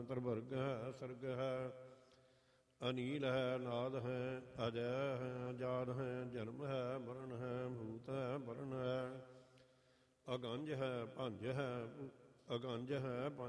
ਤਰਵਰਗ ਹੈ ਸਰਗ ਹੈ, ਅਨੀਲ ਹੈ ਨਾਦ ਹੈ, ਅਜੈ ਹੈ ਜਾਦ ਹੈ, ਜਨਮ ਹੈ ਮਰਨ ਹੈ, ਭੂਤ ਹੈ ਵਰਨ ਹੈ, ਅਗੰਜ ਹੈ ਭੰਜ ਹੈ, ਅਗੰਜ ਹੈ